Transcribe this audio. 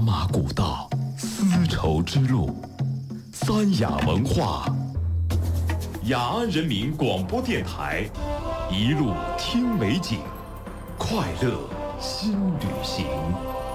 马古道，丝绸之路，三雅文化。雅安人民广播电台，一路听美景，快乐新旅行。